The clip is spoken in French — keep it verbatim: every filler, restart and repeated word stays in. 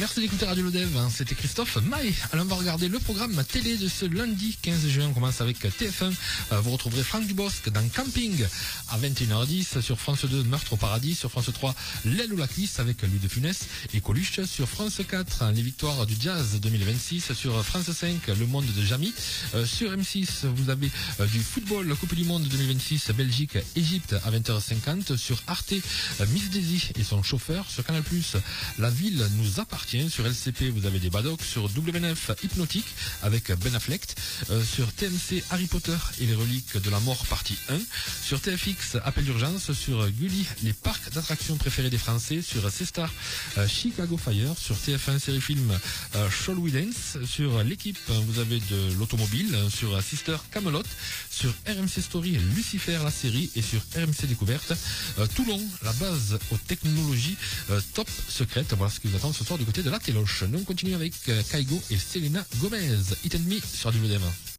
Merci d'écouter Radio Lodev, hein. C'était Christophe Maé. Alors on va regarder le programme télé de ce lundi quinze juin. On commence avec T F un. Euh, vous retrouverez Franck Dubosc dans Camping à vingt et une heures dix. Sur France deux, Meurtre au paradis. Sur France trois, L'aile ou la cuisse avec Louis de Funès et Coluche. Sur France quatre, les victoires du jazz deux mille vingt-six. Sur France cinq, Le monde de Jamy. Euh, sur M six, vous avez euh, du football, la Coupe du monde deux mille vingt-six, Belgique, Égypte à vingt heures cinquante. Sur Arte, euh, Miss Daisy et son chauffeur. Sur Canal plus, La ville nous appartient. Sur L C P, vous avez des Badocs. Sur W neuf, Hypnotique avec Ben Affleck. Euh, sur T M C, Harry Potter et les reliques de la mort partie un. Sur T F X, Appel d'urgence. Sur Gulli, les parcs d'attractions préférés des Français. Sur C-Star, euh, Chicago Fire. Sur T F un, série film euh, Shall We Dance. Sur L'équipe, vous avez de l'automobile. Sur Sister, Camelot. Sur R M C Story, Lucifer la série. Et sur R M C Découverte, euh, Toulon, la base aux technologies euh, top secrètes. Voilà ce qui vous attend ce soir du côté de la Téloche. Nous on continue avec euh, Kaigo et Selena Gomez. Hit and Me sur W D M.